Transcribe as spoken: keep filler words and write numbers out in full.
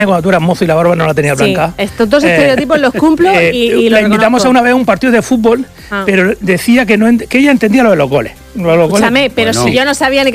cuando tú eras mozo y la barba no la tenías Sí, blanca. estos dos estereotipos los cumplo eh, y, y la los invitamos reconozco. a una vez a un partido de fútbol, Ah. pero decía que, no, ent- que ella entendía lo de los goles. Lo de los goles. Escúchame, pero Bueno. si yo no sabía ni